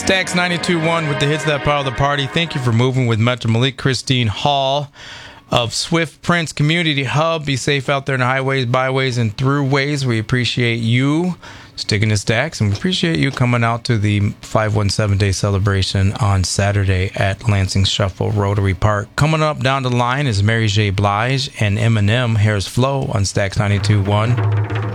Stacks 92.1 with the hits that power the party. Thank you for moving with Metro Malik. Christine Hall of Swift Prince Community Hub. Be safe out there in the highways, byways, and throughways. We appreciate you sticking to Stacks, and we appreciate you coming out to the 517-day celebration on Saturday at Lansing Shuffle Rotary Park. Coming up down the line is Mary J. Blige and Eminem, Hair's Flow on Stacks 92.1.